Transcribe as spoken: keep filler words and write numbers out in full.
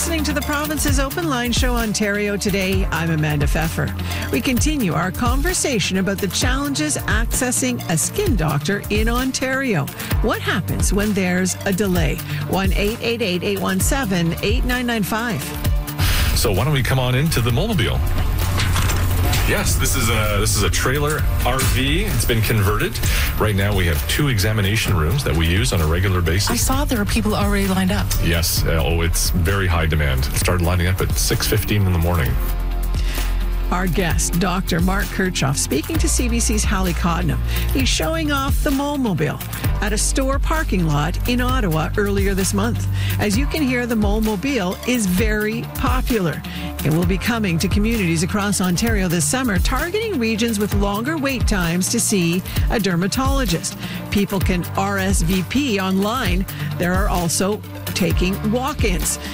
listening to the Province's Open Line Show, Ontario Today. I'm Amanda Pfeffer. We continue our conversation about the challenges accessing a skin doctor in Ontario. What happens when there's a delay? one eight eight eight, eight one seven, eight nine nine five. So why don't we come on into the Mobile? Yes, this is a this is a trailer R V. It's been converted. Right now we have two examination rooms that we use on a regular basis. I saw there were people already lined up. Yes. Uh, oh, it's very high demand. It started lining up at six fifteen in the morning. Our guest, Doctor Mark Kirchhoff, speaking to C B C's Hallie Cotnam. He's showing off the Mole-mobile at a store parking lot in Ottawa earlier this month. As you can hear, the Mole-mobile is very popular. It will be coming to communities across Ontario this summer, targeting regions with longer wait times to see a dermatologist. People can R S V P online. There are also taking walk-ins.